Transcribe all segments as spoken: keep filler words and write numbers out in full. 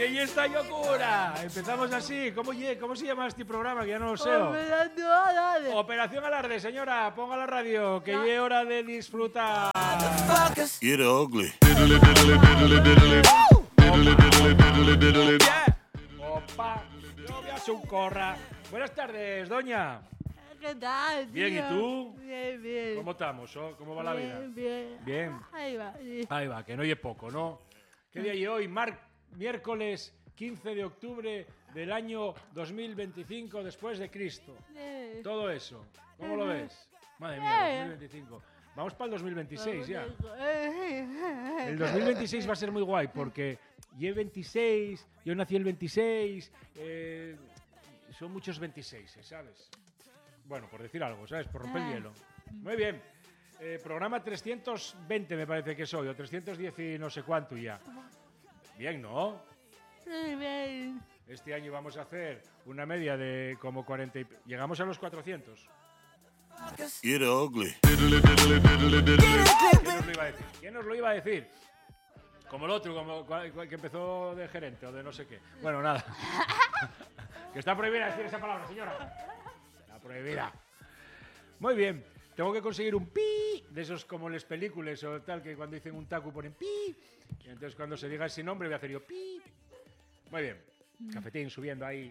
¿Qué y esta locura? Empezamos así. ¿Cómo, ye, ¿Cómo se llama este programa? Que ya no lo sé. Operación Alarde. Operación Alarde, señora. Ponga la radio, que ya es hora de disfrutar. Get ugly. Opa, yo voy a su corra. Buenas tardes, doña. ¿Qué tal, tío? Bien, ¿y tú? Bien, bien. ¿Cómo estamos? Oh? ¿Cómo va la vida? Bien, bien. Bien. Ahí va, sí. Ahí va, que no oye poco, ¿no? ¿Qué día hay hoy? Mar miércoles quince de octubre del año dos mil veinticinco después de Cristo. Eh, Todo eso. ¿Cómo lo ves? Madre mía, dos mil veinticinco. Vamos para el dos mil veintiséis ya. El dos mil veintiséis va a ser muy guay porque yo veintiséis, yo nací el veintiséis, eh, son muchos veintiséis, ¿sabes? Bueno, por decir algo, ¿sabes? Por romper el hielo. Muy bien. Eh, programa trescientos veinte me parece que soy, o trescientos diez y no sé cuánto ya. Bien, ¿no? Sí, bien. Este año vamos a hacer una media de como cuarenta y... Llegamos a los cuatrocientos. Get ugly. ¿Quién nos lo iba a decir? ¿Quién nos lo iba a decir? Como el otro, como cual- cual que empezó de gerente o de no sé qué. Bueno, nada. Que está prohibida decir esa palabra, señora. Está prohibida. Muy bien. Tengo que conseguir un pi de esos como en las películas o tal, que cuando dicen un taco ponen pi. Y entonces cuando se diga ese nombre voy a hacer yo pi. Muy bien. Cafetín subiendo ahí.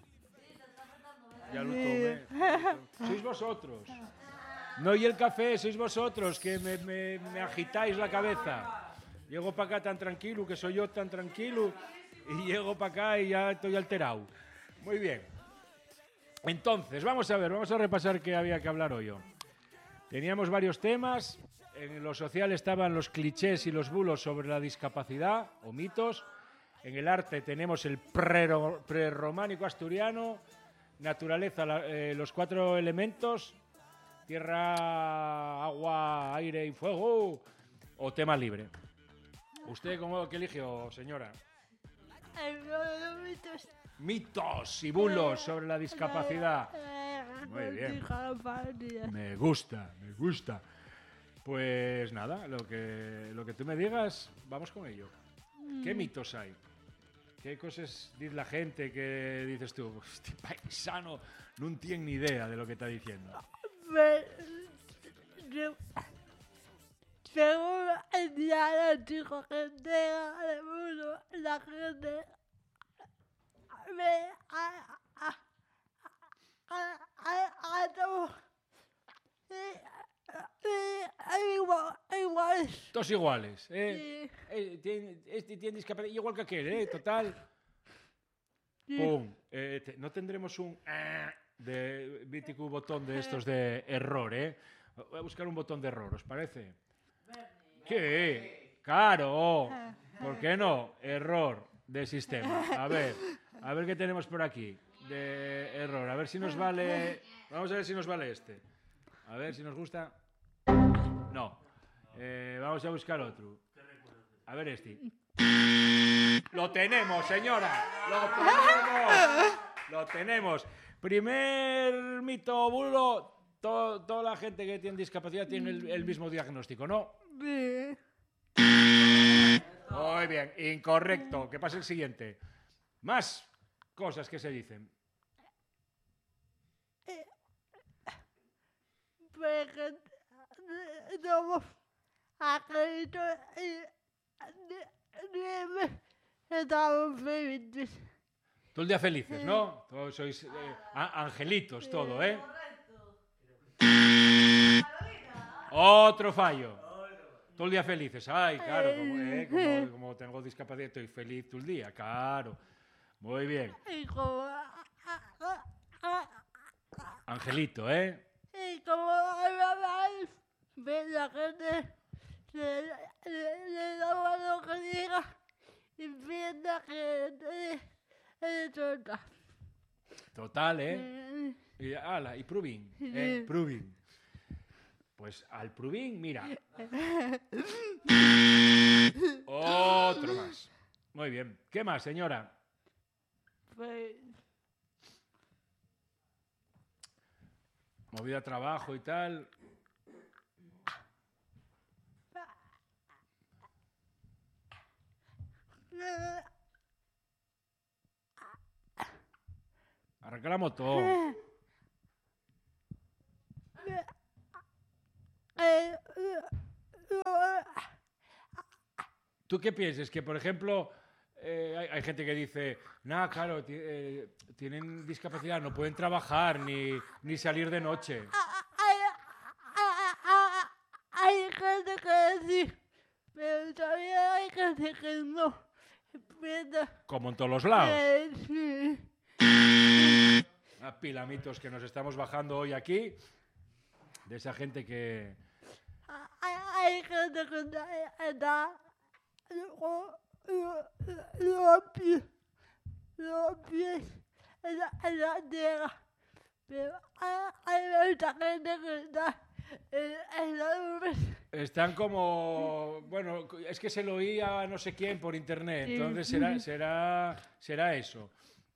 Ya lo tomé. Sois vosotros. No y el café, sois vosotros que me, me- me agitáis la cabeza. Llego para acá tan tranquilo, que soy yo tan tranquilo, y llego para acá y ya estoy alterado. Muy bien. Entonces, vamos a ver, vamos a repasar qué había que hablar hoy. Teníamos varios temas. En lo social estaban los clichés y los bulos sobre la discapacidad o mitos. En el arte tenemos el prero- prerrománico asturiano, naturaleza, la- eh, los cuatro elementos, tierra, agua, aire y fuego, o tema libre. ¿Usted cómo que eligió, señora? El los mitos. Mitos y bulos sobre la discapacidad. Muy bien. Me gusta, me gusta. Pues nada, lo que, lo que tú me digas, vamos con ello. ¿Qué mitos hay? ¿Qué cosas dice la gente que dices tú? Este paisano no tiene ni idea de lo que está diciendo. Según el diagnóstico que tenga del mundo, la gente ve a a a a a todos igual igual. Todos iguales, ¿eh? Eh, tiene- este tiene discapacidad, igual que aquel, ¿eh? Total. Pum. Eh, te- no tendremos un eh, de mítico botón de estos de error, ¿eh? Voy a buscar un botón de error, ¿os parece? ¿Qué? Claro. ¿Por qué no? Error de sistema. A ver, a ver qué tenemos por aquí de error. A ver si nos vale. Vamos a ver si nos vale este. A ver si nos gusta. No. Eh, vamos a buscar otro. A ver este. Lo tenemos, señora. Lo tenemos. Lo tenemos. Primer mito bulo. To- toda la gente que tiene discapacidad tiene el, el mismo diagnóstico, ¿no? Sí. Muy bien. Incorrecto. Que pase el siguiente. Más cosas que se dicen. Porque somos acreditados y estamos felices. Todo el día felices, ¿no? Todos sois eh, a- angelitos, todo, ¿eh? Otro fallo. Todo el día felices. Ay, claro, como, eh, como- como tengo discapacidad, estoy feliz todo el día, claro. Muy bien. Y como, a- a- a- Angelito, ¿eh? y como habláis, ve la gente le, le, le da lo que diga y piensa que es tonta. Total, ¿eh? Eh, Y, ala, y Pruvin, ¿eh? Pruvin. Pues al Pruvin, mira. Otro más. Muy bien. ¿Qué más, señora? Pues, Movida trabajo y tal. Arranca la moto. Eh, ¿Tú qué piensas? Que, por ejemplo, eh, hay, hay gente que dice, nada, claro, ti- eh, tienen discapacidad, no pueden trabajar ni, ni salir de noche. Hay, hay- hay gente que sí, pero también hay gente que no. Pero, Como en todos los lados. eh, sí. A pilamitos que nos estamos bajando hoy aquí, de esa gente que... Hay, hay gente que está, está luego, lo- los pies, los pies en la, en la tierra. Pero hay, hay mucha gente que está en, en la nube. Están como... Bueno, es que se lo oía a no sé quién por internet, Sí. entonces será, será, será eso.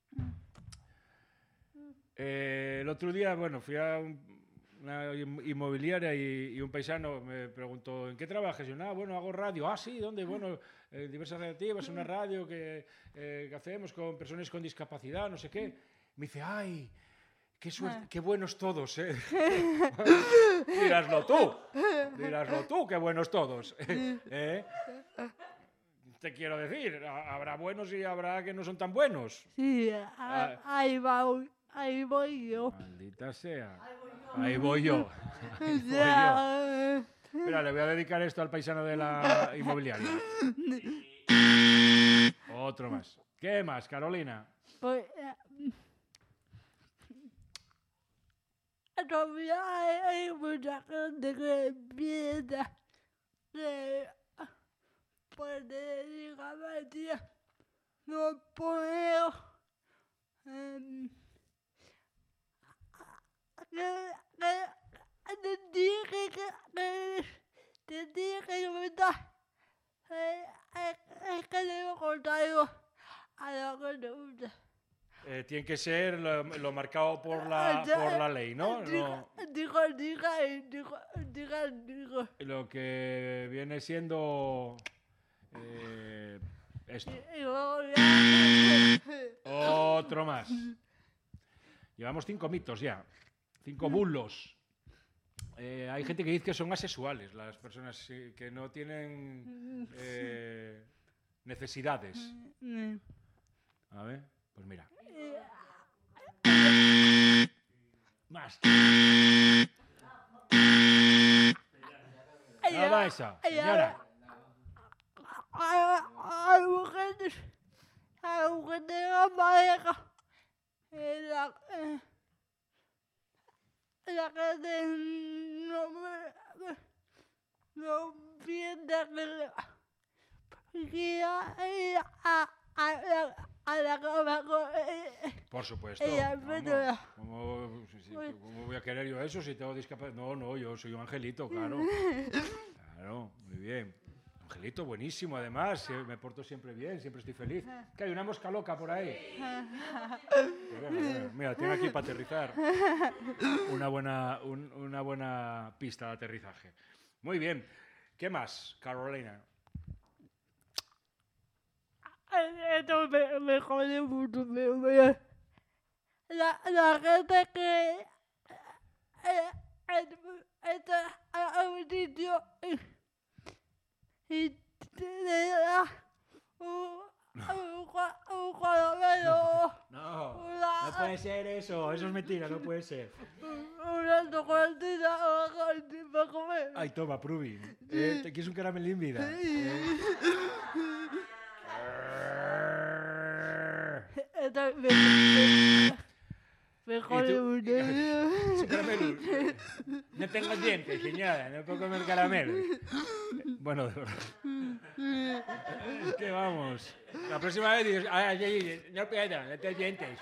Eh, el otro día, bueno, fui a un- una in- inmobiliaria y, y un paisano me preguntó, ¿en qué trabajas? Y yo, nada, bueno, hago radio. Ah, sí, ¿dónde? Bueno, eh, diversas radiativas, una radio que, eh, que hacemos con personas con discapacidad, no sé qué. Me dice, ay, qué, suerte, qué buenos todos, ¿eh? Diráslo tú, diráslo tú, qué buenos todos. ¿Eh? Te quiero decir, ha- habrá buenos y habrá que no son tan buenos. Sí, ahí, ahí va, ahí voy yo. Maldita sea. Ahí voy yo. Ahí voy yo. Ya, Mira, le voy a dedicar esto al paisano de la inmobiliaria. Otro más. ¿Qué más, Carolina? pues, eh, todavía hay, hay mucha gente que piensa que por discapacidad no puedo em, que, que te dije que, que te dije que verdad eh, es, es que debo contar algo a lo que te gusta. Eh, tiene que ser lo, lo marcado por la, por la ley, ¿no? Diga, No, diga, diga, diga, diga, diga. lo que viene siendo... eh, esto. Y luego ya. Otro más. Llevamos cinco mitos ya. Cinco bulos. Eh, hay gente que dice que son asexuales, las personas eh, que no tienen eh, necesidades. A ver, pues mira. Más. Nada esa, señora. Hay, hay mujeres, hay mujeres en la pareja. En la, eh, la gente no me, no piensa que, que a, a, a, a, a la cama con eh, Por supuesto. ella, vamos, pero- ¿Cómo, si- si- cómo voy a querer yo eso si tengo discapacidad? No, no, yo soy un angelito, claro. Claro, muy bien. Angelito, buenísimo, además. eh, Me porto siempre bien, siempre estoy feliz. Que hay una mosca loca por ahí. Pero bueno, bueno, mira, tiene aquí para aterrizar una buena, un- una buena pista de aterrizaje. Muy bien. ¿Qué más, Carolina? Esto me, me jode mucho, me, me- la, la gente que eh, eh, está a un sitio y, y te le da un, un, cua- un caramelo, No, una, no puede ser eso. Eso es mentira, no puede ser. una chocolatina o algo así para comer. Ay, toma, Prubi. Eh, ¿Te quieres un caramelín, vida? Eh. Esto me, me, me jode tú? mucho. Ese caramelo. No tengo dientes, señora. No puedo comer caramelo. Bueno, de verdad. Es que vamos. La próxima vez dices, ay, ay, ay, no puedo, no tengo dientes.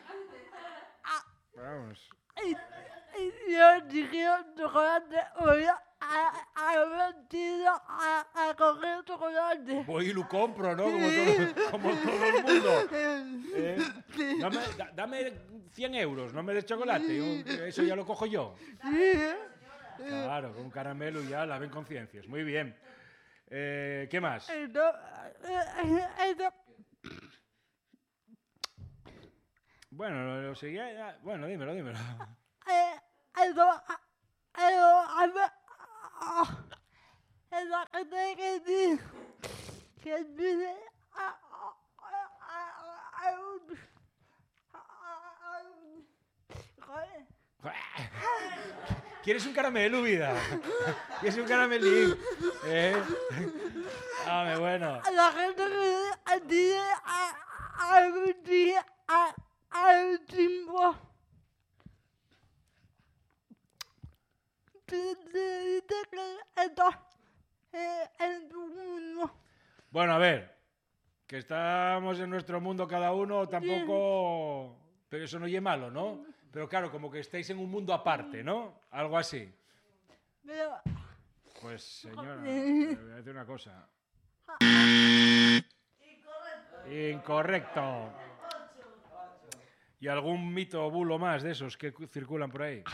Vamos. Y, y yo dije chocolate, voy a, a, a metido a, a coger chocolate. Voy y lo compro, ¿no? Como todo, como todo el mundo. ¿Eh? Dame, da- dame cien euros, no me des chocolate. yo- eso ya lo cojo yo. Claro, con un caramelo y ya la ven conciencias. Muy bien. Eh, ¿Qué más? Esto, esto, Bueno, lo, lo seguía... ya- Bueno, dímelo, dímelo. Eh, eso, eso, a ver, ah, es la que tiene que decir que dice a, a, a, a, a un, a, a, a un, joder, ¿Quieres un caramelo, vida? ¿Quieres un caramelín? ¿Eh? Dame, bueno. a la gente que dice a, a un día, a, a un tiempo. Te dice que está eh, en tu mundo. Bueno, a ver. Que estamos en nuestro mundo cada uno, tampoco... Pero eso no es malo, ¿no? Pero claro, como que estáis en un mundo aparte, ¿no? Algo así. Pero Pues, señora, le voy a decir una cosa. Incorrecto. ¿Y algún mito o bulo más de esos que cu- circulan por ahí?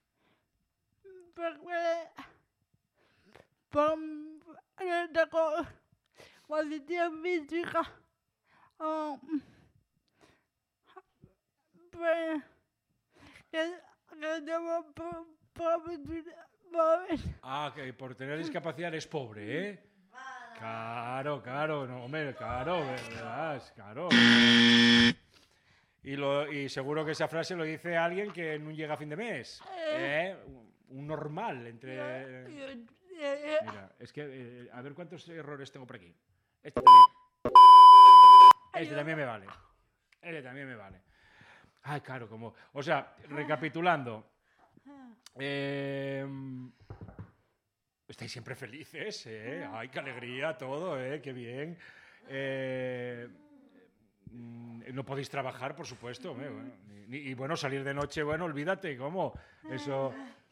porque por de co- condición física um, pues que que debo por por por Ah, que por tener discapacidad eres pobre, ¿eh? Claro, claro, no, hombre, claro, verás, claro. Y, lo, y seguro que esa frase lo dice alguien que no llega a fin de mes. ¿Eh? Un normal entre... Mira, es que, eh, a ver cuántos errores tengo por aquí. Este también. Este también me vale. Este también me vale. Ay, claro, como... O sea, recapitulando. Eh, estáis siempre felices, ¿eh? Ay, qué alegría todo, ¿eh? Qué bien. Eh, mm, no podéis trabajar, por supuesto. ¿eh? Bueno, ni- ni- y bueno, salir de noche, bueno, olvídate, ¿cómo? Eso...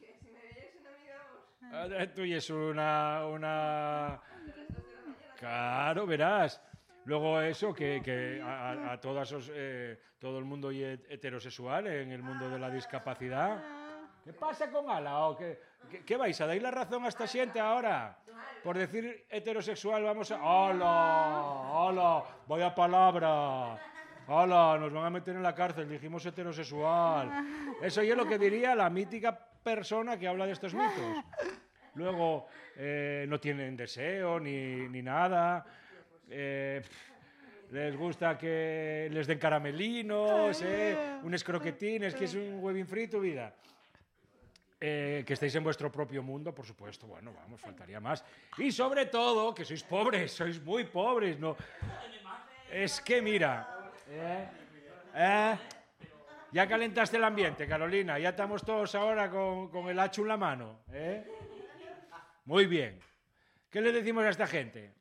Ah, Tú y es una, una... Claro, verás. Luego eso, que, que a, a- a todas os, eh, todo el mundo y heterosexual en el mundo de la discapacidad. ¿Qué pasa con Ala? ¿O qué, qué, qué vais a dar la razón a esta gente ahora? Por decir heterosexual vamos a... ¡Hola! ¡Hola! Vaya palabra. ¡Hola! Nos van a meter en la cárcel. Dijimos heterosexual. Eso es lo que diría la mítica persona que habla de estos mitos. Luego, eh, no tienen deseo ni, ni nada. Eh, les gusta que les den caramelinos, eh, unos croquetines, que es un huevín frito, vida. Eh, que estéis en vuestro propio mundo, por supuesto, bueno, vamos, faltaría más. Y sobre todo, que sois pobres, sois muy pobres, ¿no? Es que mira, eh, eh, ya calentaste el ambiente, Carolina, ya estamos todos ahora con, con el hacho en la mano, ¿eh? Muy bien. ¿Qué le decimos a esta gente?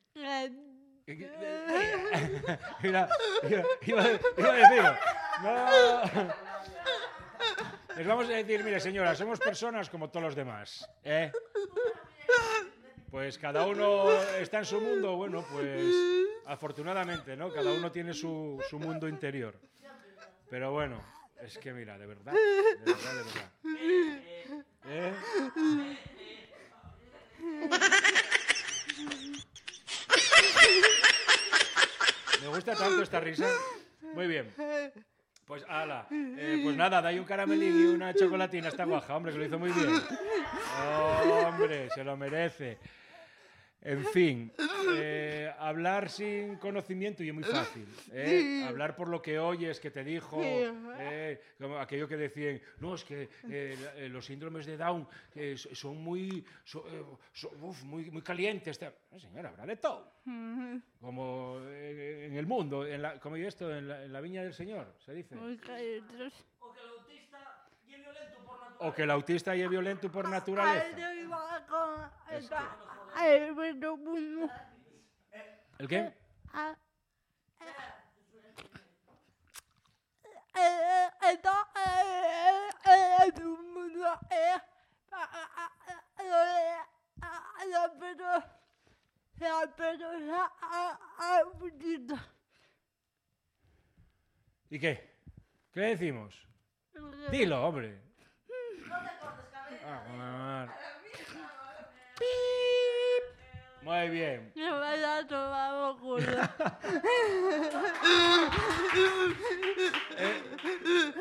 Mira, iba, iba, iba a decir, no. Les vamos a decir, mire señora, somos personas como todos los demás, ¿eh? Pues cada uno está en su mundo, bueno, pues afortunadamente, ¿no? Cada uno tiene su, su mundo interior. Pero bueno, es que mira, de verdad, de verdad, de verdad. ¿Eh? Me gusta tanto esta risa. Muy bien. Pues ala, eh, pues nada, dai un caramelín y una chocolatina a esta guaja, hombre, que lo hizo muy bien. Hombre, se lo merece. En fin, eh, hablar sin conocimiento y es muy fácil. ¿eh? Hablar por lo que oyes, que te dijo, eh, como aquello que decían, no, es que eh, los síndromes de Down eh, son muy, son, eh, son, uf, muy, muy calientes. No, señora, habrá de todo. Como eh, en el mundo, en la, como esto, en la, en la viña del Señor, se dice. Muy calientes. O que el autista es violento por naturaleza. Ay, yo iba con esta- ay, bueno, bueno. ¿El qué? Ah, eh, eh, esta, eh, eh, es un mundo, eh, ah, ah, ah, ah, lo de- ah, la perso- la persona, ah, ah, un poquito. ¿Y qué? ¿Qué le decimos? Dilo, hombre. Ah, bueno. Muy bien. Me vas a tomar por culo. Eh,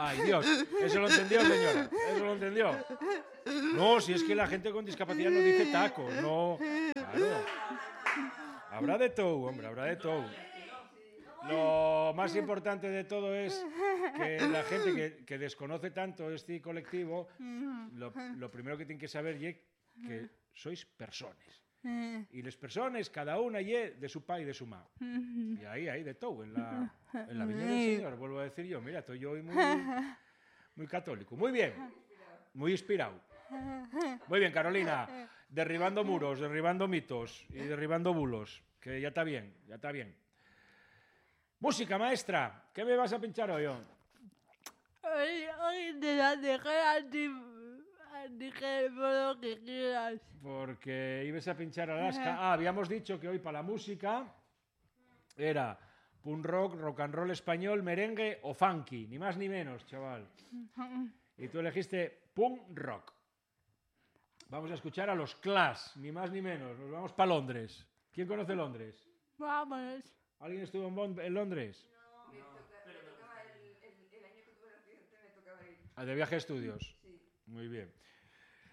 Ay, Dios. Eso lo entendió, señora. Eso lo entendió. No, si es que la gente con discapacidad no dice taco. No. Claro. Habrá de todo, hombre, habrá de todo. Lo más importante de todo es que la gente que, que desconoce tanto este colectivo, lo, lo primero que tienen que saber es que sois personas. Y las personas, cada una ye de su pa y de su ma. Y ahí hay de todo, en la, en la viña del Señor, vuelvo a decir yo. Mira, estoy yo hoy muy, muy católico. Muy bien, muy inspirado. Muy bien, Carolina. Derribando muros, derribando mitos y derribando bulos. Que ya está bien, ya está bien. Música, maestra. ¿Qué me vas a pinchar hoy? Hoy, hoy te la dejé a ti. Dije por lo que quieras. Porque ibas a pinchar Alaska. Ah, habíamos dicho que hoy para la música era punk rock, rock and roll español, merengue o funky. Ni más ni menos, chaval. Y tú elegiste punk rock. Vamos a escuchar a los Clash, ni más ni menos. Nos vamos para Londres. ¿Quién conoce Londres? Vámonos. ¿Alguien estuvo en, Bond, en Londres? No, me, toca, me tocaba el, el, el año que tuve el accidente, me tocaba ir. ¿Al de viaje a estudios? Sí. Muy bien.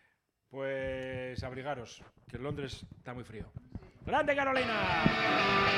Pues abrigaros, que en Londres está muy frío. ¡Grande, Carolina!